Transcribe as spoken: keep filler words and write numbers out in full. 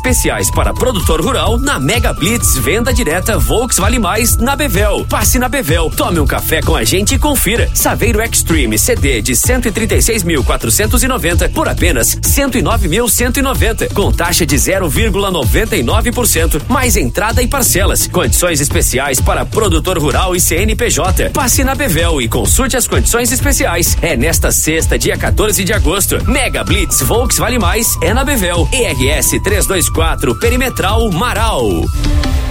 especiais para produtor rural na Mega Blitz Venda Direta Volks Vale Mais na Bevel. Passe na Bevel, tome um café com a gente e confira. Saveiro Extreme C D de cento e trinta e seis mil quatrocentos e noventa por apenas cento e nove mil cento e noventa, com taxa de zero vírgula noventa e nove por cento, mais entrada e parcelas. Condições especiais para produtor rural e C N P J. Passe na Bevel e consulte as condições especiais. É nesta sexta, dia quatorze de agosto. Mega Blitz Volks Vale Mais é na Bevel. E R S trezentos e vinte e quatro Perimetral Marau.